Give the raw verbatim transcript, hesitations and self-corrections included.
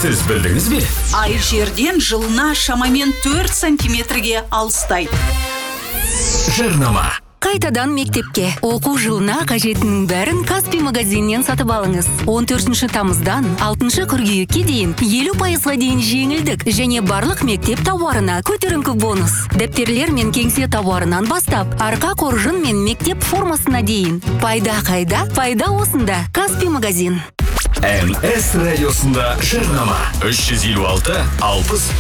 Сіз білдіңіз бе? Ай жерден жылына шамамен төрт сантиметрге алыстайды. Жарнама. Қайтадан мектепке. Оқу жылына қажетінің бәрін Каспий магазиннен сатып алыңыз. он төртінші тамыздан алтыншы қыркүйекке дейін елу пайызға дейін жеңілдік және барлық мектеп тауарына көтеріңкі бонус. Дәптерлер мен кеңсе тауарынан бастап, арқа қоржын мен мектеп формасына дейін. Пайда қайда? Пайда осында. Каспий магазин. М С радиосында жарнама. үш жүз елу алты алпыс